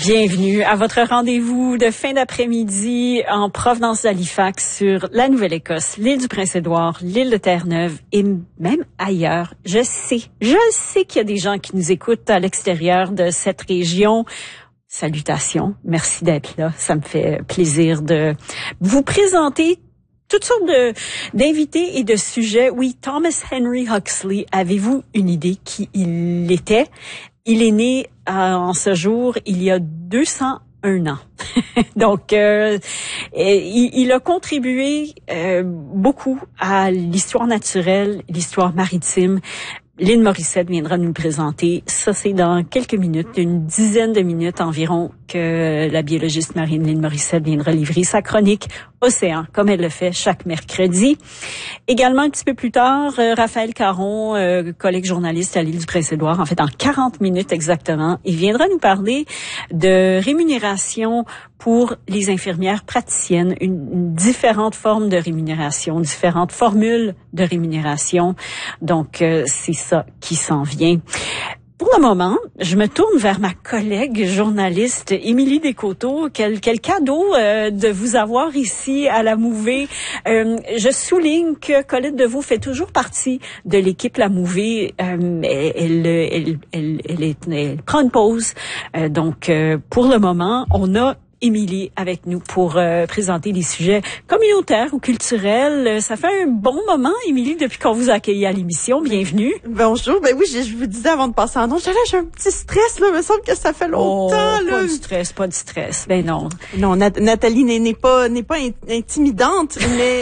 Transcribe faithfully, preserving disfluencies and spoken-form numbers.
Bienvenue à votre rendez-vous de fin d'après-midi en provenance d'Halifax sur la Nouvelle-Écosse, l'île du Prince-Édouard, l'île de Terre-Neuve et même ailleurs. Je sais, je sais qu'il y a des gens qui nous écoutent à l'extérieur de cette région. Salutations, merci d'être là. Ça me fait plaisir de vous présenter toutes sortes de, d'invités et de sujets. Oui, Thomas Henry Huxley, avez-vous une idée qui il était? Il est né euh, en ce jour il y a deux cent un ans. Donc, euh, il, il a contribué euh, beaucoup à l'histoire naturelle, l'histoire maritime. Lynn Morissette viendra nous le présenter. Ça, c'est dans quelques minutes, une dizaine de minutes environ, que la biologiste marine Lynn Morissette viendra livrer sa chronique Océan, comme elle le fait chaque mercredi. Également, un petit peu plus tard, euh, Raphaël Caron, euh, collègue journaliste à l'île du Prince-Édouard, en fait, en quarante minutes exactement, il viendra nous parler de rémunération pour les infirmières praticiennes, une, une différente forme de rémunération, différentes formules de rémunération. Donc, euh, c'est ça qui s'en vient. Pour le moment, je me tourne vers ma collègue journaliste Émilie Descoteaux. Quel, quel cadeau euh, de vous avoir ici à la Mouvée. Euh, je souligne que Colette Deveau fait toujours partie de l'équipe La Mouvée. Euh, elle, elle, elle, elle, est, elle prend une pause. Euh, donc, euh, pour le moment, on a Émilie avec nous pour euh, présenter des sujets communautaires ou culturels. Euh, ça fait un bon moment, Émilie, depuis qu'on vous a accueilli à l'émission. Bienvenue. Bonjour. Ben oui, je, je vous disais avant de passer en nom, j'ai un petit stress, là. Il me semble que ça fait longtemps, oh, là. Pas de stress, pas de stress. Ben non. Non, Nat- Nathalie n'est, n'est pas, n'est pas in- intimidante, mais